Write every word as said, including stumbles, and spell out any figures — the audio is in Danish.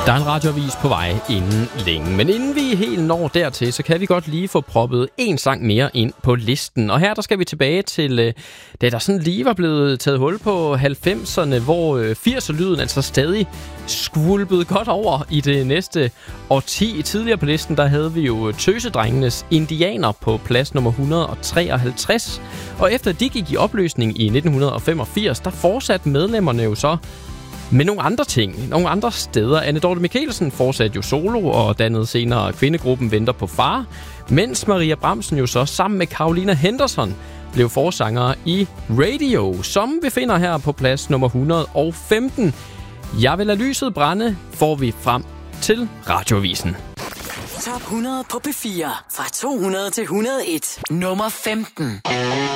Der er en radioavis på vej inden længe, men inden vi helt når dertil, så kan vi godt lige få proppet en sang mere ind på listen. Og her der skal vi tilbage til, da der sådan lige var blevet taget hul på halvfemserne, hvor firser-lyden altså stadig skvulpede godt over i det næste årti. Tidligere på listen, der havde vi jo Tøsedrengenes Indianer på plads nummer et hundrede og treoghalvtreds. Og efter de gik i opløsning i nitten femogfirs, der fortsatte medlemmerne jo så med nogle andre ting, nogle andre steder. Anne Dorthe Michelsen fortsatte jo solo og dannede senere kvindegruppen Venter på Far, mens Maria Bramsen jo så sammen med Carolina Henderson blev forsangere i Radio, som vi finder her på plads nummer et hundrede og femten. Jeg vil lade lyset brænde, får vi frem til Radioavisen. Top hundrede på P fire. Fra to hundrede til et hundrede og en. Nummer femten.